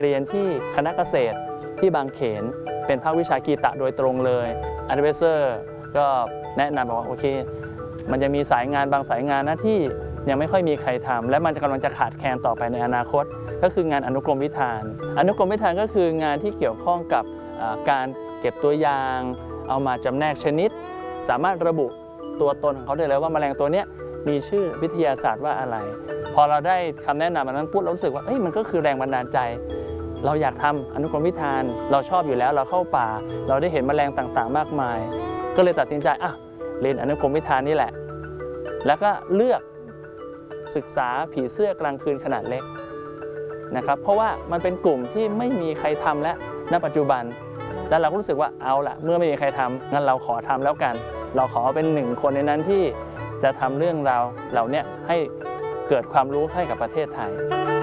เรียนที่คณะเกษตรที่บางเขนเป็นภาควิชากีตะโดยตรงเลยอะดไวเซอร์ก็แนะนำบอกว่าโอเคมันจะมีสายงานบางสายงานนะที่ยังไม่ค่อยมีใครทำและมันกำลังจะขาดแคลนต่อไปในอนาคตก็คืองานอนุกรมวิธานอนุกรมวิธานก็คืองานที่เกี่ยวข้องกับการเก็บตัวอย่างเอามาจำแนกชนิดสามารถระบุตัวตนของเขาได้เลยว่าแมลงตัวนี้มีชื่อวิทยาศาสตร์ว่าอะไรพอเราได้คำแนะนำอันนั้นปุ๊บเรารู้สึกว่ามันก็คือแรงบันดาลใจเราอยากทำอนุกรมวิธานเราชอบอยู่แล้วเราเข้าป่าเราได้เห็นแมลงต่างๆมากมายก็เลยตัดสินใจเรียนอนุกรมวิธานนี่แหละแล้วก็เลือกศึกษาผีเสื้อกลางคืนขนาดเล็กนะครับเพราะว่ามันเป็นกลุ่มที่ไม่มีใครทำแล้วณปัจจุบันแล้วเราก็รู้สึกว่าเอาละเมื่อไม่มีใครทำงั้นเราขอทำแล้วกันเราขอเป็นหนึ่งคนในนั้นที่จะทำเรื่องราวเหล่านี้ให้เกิดความรู้ให้กับประเทศไทย